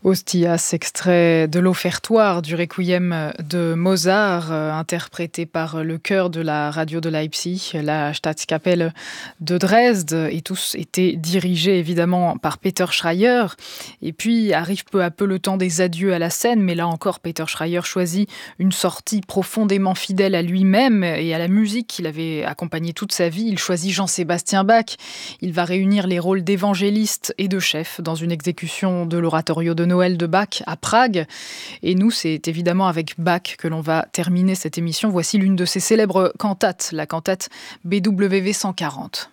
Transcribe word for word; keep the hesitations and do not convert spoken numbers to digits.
Ostias, extrait de l'offertoire du Requiem de Mozart, euh, interprété par le chœur de la radio de Leipzig, la Staatskapelle de Dresde, et tous étaient dirigés évidemment par Peter Schreier. Et puis arrive peu à peu le temps des adieux à la scène, mais là encore Peter Schreier choisit une sortie profondément fidèle à lui-même et à la musique qu'il avait accompagnée toute sa vie. Il choisit Jean-Sébastien Bach. Il va réunir les rôles d'évangéliste et de chef dans une exécution de l'oratorio de Noël de Bach à Prague. Et nous, c'est évidemment avec Bach que l'on va terminer cette émission. Voici l'une de ses célèbres cantates, la cantate B W V cent quarante.